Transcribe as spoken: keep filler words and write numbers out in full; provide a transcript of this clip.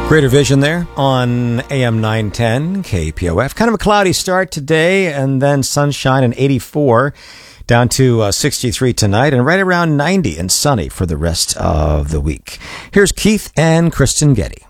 Greater Vision there on A M nine ten K P O F. Kind of a cloudy start today, and then sunshine and eighty-four down to uh, sixty-three tonight, and right around ninety and sunny for the rest of the week. Here's Keith and Kristen Getty.